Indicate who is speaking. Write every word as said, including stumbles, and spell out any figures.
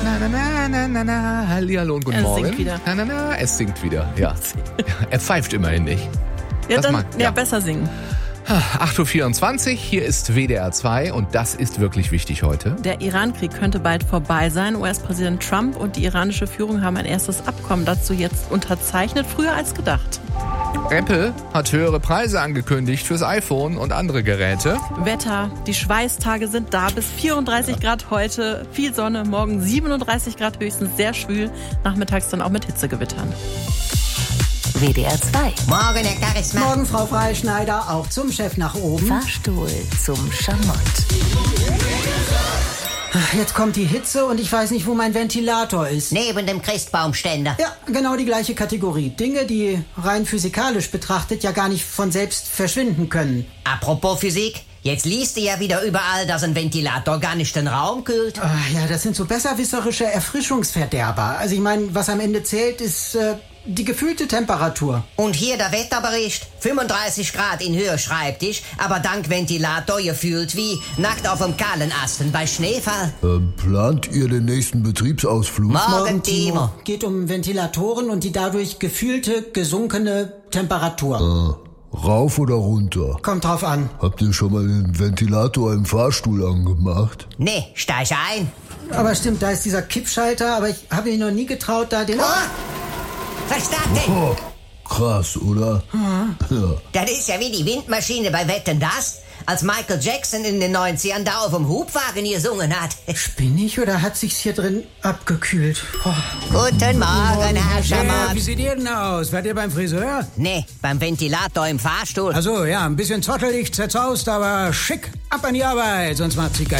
Speaker 1: Na, na, na, na, na, na. Hallihallo und guten
Speaker 2: Er
Speaker 1: Morgen.
Speaker 2: singt wieder.
Speaker 1: Na, na, na, es singt wieder, ja. Er pfeift immerhin nicht.
Speaker 2: Ja,
Speaker 1: Das
Speaker 2: dann
Speaker 1: mag-
Speaker 2: ja,
Speaker 1: ja.
Speaker 2: besser singen.
Speaker 1: acht Uhr vierundzwanzig, hier ist W D R zwei und das ist wirklich wichtig heute.
Speaker 2: Der Iran-Krieg könnte bald vorbei sein. U S-Präsident Trump und die iranische Führung haben ein erstes Abkommen dazu jetzt unterzeichnet, früher als gedacht.
Speaker 1: Apple hat höhere Preise angekündigt fürs iPhone und andere Geräte.
Speaker 2: Wetter, die Schweißtage sind da, bis vierunddreißig Grad heute, viel Sonne, morgen siebenunddreißig Grad höchstens, sehr schwül, nachmittags dann auch mit Hitzegewittern.
Speaker 3: W D R zwei.
Speaker 4: Morgen, Herr Charisma.
Speaker 5: Morgen, Frau Freischneider, auch zum Chef nach oben.
Speaker 3: Fahrstuhl zum Schamott.
Speaker 5: Jetzt kommt die Hitze und ich weiß nicht, wo mein Ventilator ist.
Speaker 4: Neben dem Christbaumständer.
Speaker 5: Ja, genau die gleiche Kategorie. Dinge, die rein physikalisch betrachtet ja gar nicht von selbst verschwinden können.
Speaker 4: Apropos Physik, jetzt liest du ja wieder überall, dass ein Ventilator gar nicht den Raum kühlt.
Speaker 5: Ah, ja, das sind so besserwisserische Erfrischungsverderber. Also ich meine, was am Ende zählt, ist äh, die gefühlte Temperatur.
Speaker 4: Und hier der Wetterbericht. fünfunddreißig Grad in Höhe Schreibtisch, aber dank Ventilator gefühlt wie nackt auf dem kahlen Asten bei Schneefall.
Speaker 6: Ähm, plant ihr den nächsten Betriebsausflug?
Speaker 4: Morgen, Timo.
Speaker 5: Geht um Ventilatoren und die dadurch gefühlte, gesunkene Temperatur.
Speaker 6: Äh, rauf oder runter?
Speaker 5: Kommt drauf an.
Speaker 6: Habt ihr schon mal den Ventilator im Fahrstuhl angemacht?
Speaker 4: Nee, steig ein.
Speaker 5: Aber stimmt, da ist dieser Kippschalter, aber ich habe mich noch nie getraut, da den...
Speaker 4: Oh, was ist das denn?
Speaker 6: Oh, krass, oder? Ja.
Speaker 4: Das ist ja wie die Windmaschine bei Wetten, das? Als Michael Jackson in den neunzigern da auf dem Hubwagen gesungen hat.
Speaker 5: Bin ich oder hat sich's hier drin abgekühlt? Oh.
Speaker 4: Guten Morgen, Herr
Speaker 7: Äh,
Speaker 4: Schamott.
Speaker 7: wie seht ihr denn aus? Wart ihr beim Friseur?
Speaker 4: Nee, beim Ventilator im Fahrstuhl.
Speaker 7: Also ja, ein bisschen zottelig, zerzaust, aber schick. Ab an die Arbeit, sonst macht sie geil.